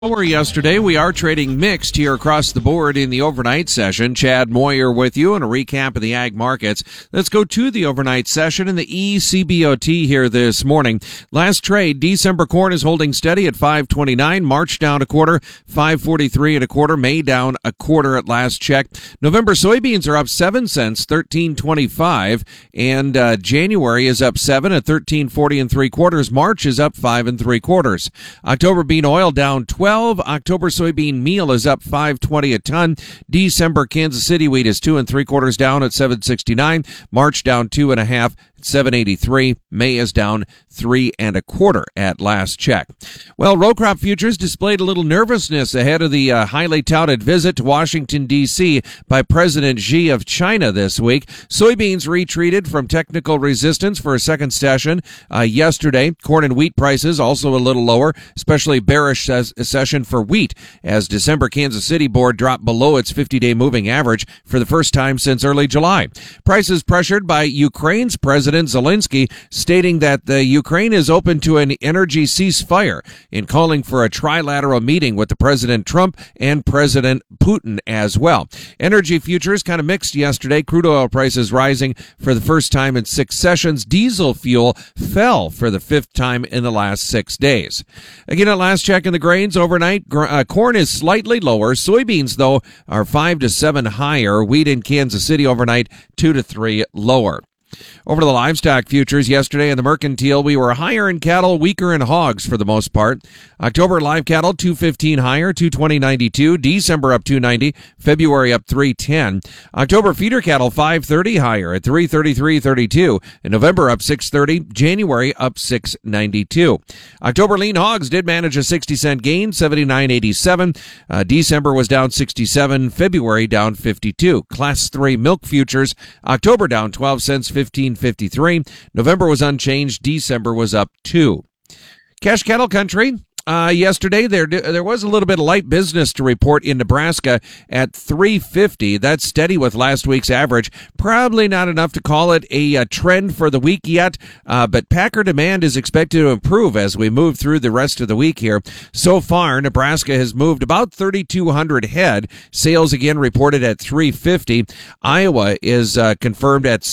Lower yesterday. We are trading mixed here across the board in the overnight session. Chad Moyer with you and a recap of the ag markets. Let's go to the overnight session in the ECBOT here this morning. Last trade, December corn is holding steady at $5.29. March down a quarter, $5.43 and a quarter. May down a quarter at last check. November soybeans are up 7 cents, $13.25, and January is up 7 at $13.40 3/4. March is up 5 3/4. October bean oil down 12. October soybean meal is up $5.20 a ton. December Kansas City wheat is 2 3/4 down at $7.69. March down 2 1/2. $7.83. May is down 3 1/4 at last check. Well, row crop futures displayed a little nervousness ahead of the highly touted visit to Washington, D.C. by President Xi of China this week. Soybeans retreated from technical resistance for a second session yesterday. Corn and wheat prices also a little lower, especially bearish session for wheat as December Kansas City board dropped below its 50-day moving average for the first time since early July. Prices pressured by Ukraine's President Zelensky stating that the Ukraine is open to an energy ceasefire in calling for a trilateral meeting with the President Trump and President Putin as well. Energy futures kind of mixed yesterday. Crude oil prices rising for the first time in 6 sessions. Diesel fuel fell for the 5th time in the last 6 days. Again, at last check in the grains overnight, corn is slightly lower. Soybeans, though, are 5 to 7 higher. Wheat in Kansas City overnight 2 to 3 lower. Over to the livestock futures yesterday in the mercantile, we were higher in cattle, weaker in hogs for the most part. October live cattle 215 higher, 220.92. December up 290. February up 310. October feeder cattle 530 higher at 333.32. And November up 630. January up 692. October lean hogs did manage a 60-cent gain, 79.87. December was down 67. February down 52. Class 3 milk futures, October down 12 cents, 15.53. November was unchanged. December was up 2. Cash cattle country. Yesterday, there was a little bit of light business to report in Nebraska at 350. That's steady with last week's average. Probably not enough to call it a trend for the week yet, but packer demand is expected to improve as we move through the rest of the week here. So far, Nebraska has moved about 3,200 head. Sales again reported at 350. Iowa is confirmed at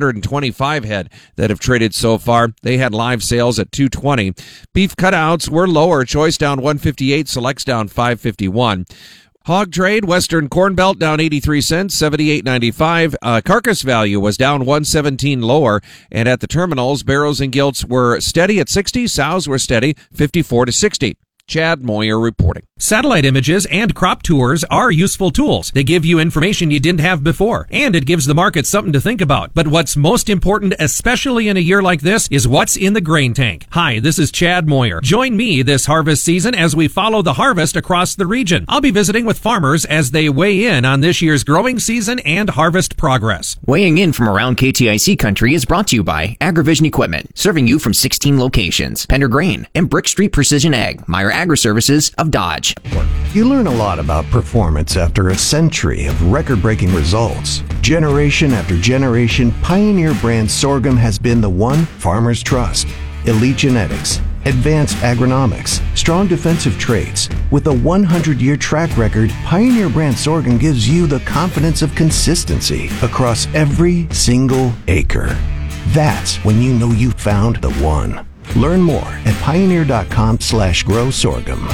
625 head that have traded so far. They had live sales at 220. Beef cutouts were lower. Choice down 158, selects down 551. Hog trade, Western Corn Belt down 83 cents, 78.95. Carcass value was down 117 lower, and at the terminals, barrows and gilts were steady at 60, sows were steady 54 to 60. Chad Moyer reporting. Satellite images and crop tours are useful tools. They give you information you didn't have before, and it gives the market something to think about. But what's most important, especially in a year like this, is what's in the grain tank. Hi, this is Chad Moyer. Join me this harvest season as we follow the harvest across the region. I'll be visiting with farmers as they weigh in on this year's growing season and harvest progress. Weighing in from around KTIC country is brought to you by AgriVision Equipment, serving you from 16 locations, Pender Grain, and Brick Street Precision Ag, Meyer Agri-Services of Dodge. You learn a lot about performance after a century of record-breaking results. Generation after generation, Pioneer brand sorghum has been the one farmers trust. Elite genetics, advanced agronomics, strong defensive traits. With a 100-year track record, Pioneer brand sorghum gives you the confidence of consistency across every single acre. That's when you know you found the one. Learn more at pioneer.com/grow sorghum.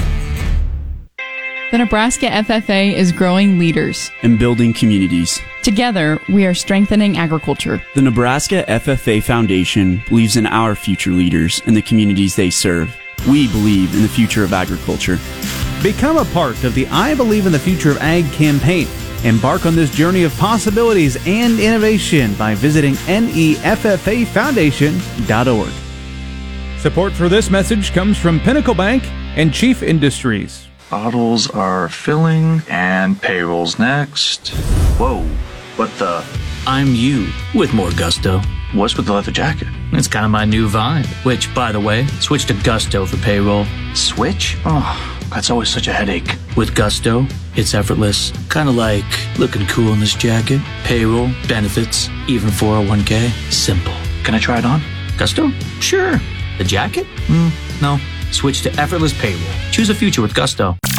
The Nebraska FFA is growing leaders and building communities. Together, we are strengthening agriculture. The Nebraska FFA Foundation believes in our future leaders and the communities they serve. We believe in the future of agriculture. Become a part of the I Believe in the Future of Ag campaign. Embark on this journey of possibilities and innovation by visiting neffafoundation.org. Support for this message comes from Pinnacle Bank and Chief Industries. Bottles are filling and payroll's next. Whoa, what the? I'm you with more gusto. What's with the leather jacket? It's kind of my new vibe. Which, by the way, switch to Gusto for payroll. Switch? Oh, that's always such a headache. With Gusto, it's effortless. Kind of like looking cool in this jacket. Payroll, benefits, even 401k. Simple. Can I try it on? Gusto? Sure. The jacket? No. Switch to effortless payroll. Choose a future with Gusto.